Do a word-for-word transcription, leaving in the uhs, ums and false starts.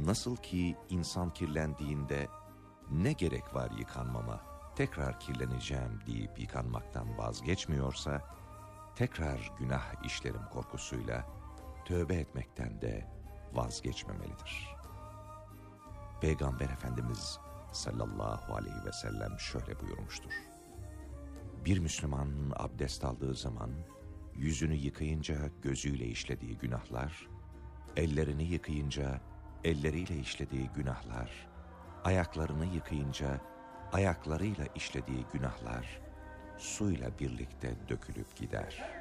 Nasıl ki insan kirlendiğinde ne gerek var yıkanmama, tekrar kirleneceğim deyip yıkanmaktan vazgeçmiyorsa, tekrar günah işlerim korkusuyla tövbe etmekten de vazgeçmemelidir. Peygamber Efendimiz sallallahu aleyhi ve sellem şöyle buyurmuştur: Bir Müslüman abdest aldığı zaman yüzünü yıkayınca gözüyle işlediği günahlar, ellerini yıkayınca elleriyle işlediği günahlar, ayaklarını yıkayınca ayaklarıyla işlediği günahlar suyla birlikte dökülüp gider.